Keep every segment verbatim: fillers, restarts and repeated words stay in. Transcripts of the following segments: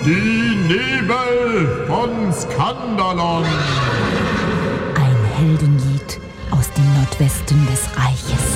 Die Nebel von Skandalon. Ein Heldenlied aus dem Nordwesten des Reiches.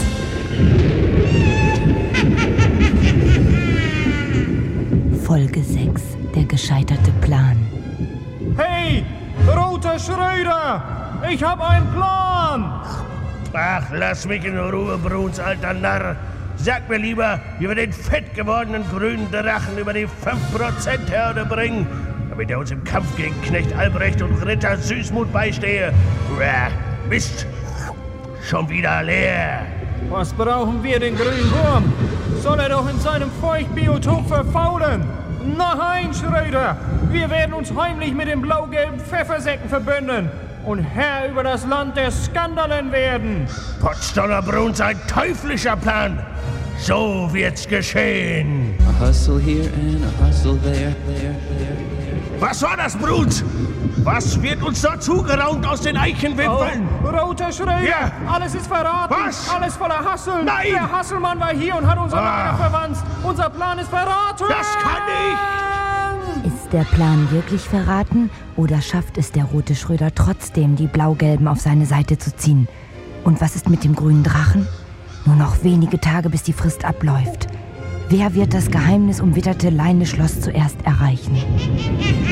Folge sechs. Der gescheiterte Plan. Hey, Roter Schröder! Ich hab einen Plan! Ach, lass mich in Ruhe, Bruns, alter Narr. Sag mir lieber, wie wir den fett gewordenen grünen Drachen über die fünf Prozent Hürde bringen, damit er uns im Kampf gegen Knecht Albrecht und Ritter Süßmut beistehe. Uah, Mist, schon wieder leer. Was brauchen wir den grünen Wurm? Soll er doch in seinem Feuchtbiotop verfaulen? Nein, Schröder! Wir werden uns heimlich mit den blau-gelben Pfeffersäcken verbünden und Herr über das Land der Skandalen werden. Potsdamer Bruns, ein teuflischer Plan. So wird's geschehen. A hustle here and a hustle there, there, there, there. Was war das, Bruns? Was wird uns da zugeraunt aus den Eichenwipfeln? Oh, Roter Schröder! Ja. Alles ist verraten! Was? Alles voller Hassel! Nein! Der Hasselmann war hier und hat unser Ah. Lager verwandt! Unser Plan ist verraten! Das kann ich! Ist der Plan wirklich verraten oder schafft es der Rote Schröder trotzdem, die Blau-Gelben auf seine Seite zu ziehen? Und was ist mit dem grünen Drachen? Nur noch wenige Tage, bis die Frist abläuft. Wer wird das geheimnisumwitterte Leine-Schloss zuerst erreichen?